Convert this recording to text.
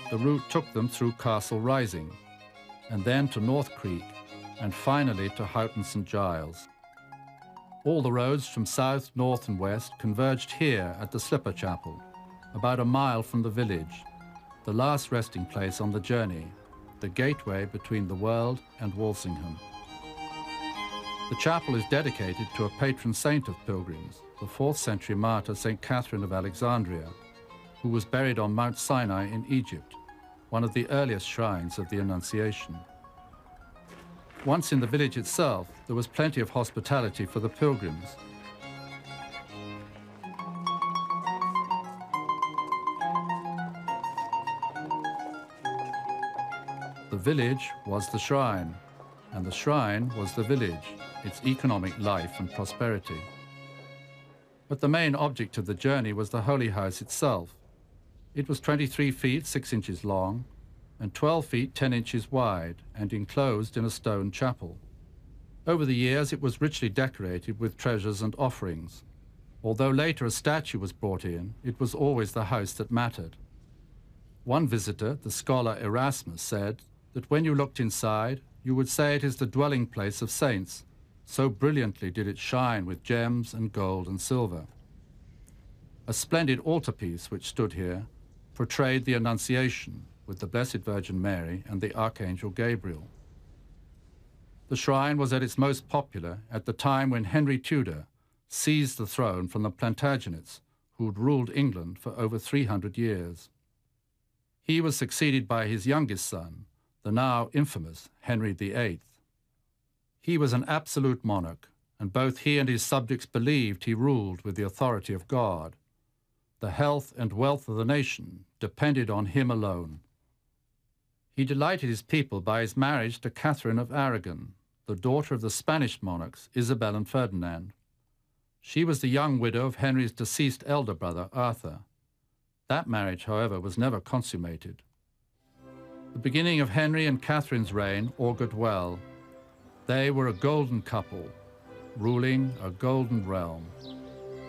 the route took them through Castle Rising, and then to North Creek, and finally to Houghton St Giles. All the roads from south, north and west converged here at the Slipper Chapel, about a mile from the village, the last resting place on the journey, the gateway between the world and Walsingham. The chapel is dedicated to a patron saint of pilgrims, the 4th century martyr St. Catherine of Alexandria, who was buried on Mount Sinai in Egypt, one of the earliest shrines of the Annunciation. Once in the village itself, there was plenty of hospitality for the pilgrims. The village was the shrine, and the shrine was the village, its economic life and prosperity. But the main object of the journey was the Holy House itself. It was 23 feet 6 inches long and 12 feet 10 inches wide and enclosed in a stone chapel. Over the years it was richly decorated with treasures and offerings. Although later a statue was brought in, it was always the house that mattered. One visitor, the scholar Erasmus, said that when you looked inside, you would say it is the dwelling place of saints, so brilliantly did it shine with gems and gold and silver. A splendid altarpiece which stood here portrayed the Annunciation with the Blessed Virgin Mary and the Archangel Gabriel. The shrine was at its most popular at the time when Henry Tudor seized the throne from the Plantagenets, who had ruled England for over 300 years. He was succeeded by his youngest son, the now infamous Henry VIII. He was an absolute monarch, and both he and his subjects believed he ruled with the authority of God. The health and wealth of the nation depended on him alone. He delighted his people by his marriage to Catherine of Aragon, the daughter of the Spanish monarchs Isabel and Ferdinand. She was the young widow of Henry's deceased elder brother, Arthur. That marriage, however, was never consummated. The beginning of Henry and Catherine's reign augured well. They were a golden couple, ruling a golden realm.